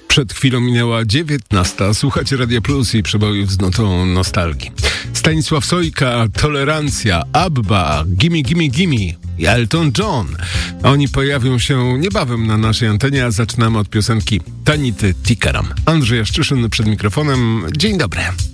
Przed chwilą minęła 19. Słuchacie Radia Plus i przebojów z notą nostalgii. Stanisław Sojka, Tolerancja, Abba, Gimme Gimme Gimme i Elton John. Oni pojawią się niebawem na naszej antenie, a zaczynamy od piosenki Tanity Tikaram. Andrzej Jaszczyszyn przed mikrofonem. Dzień dobry.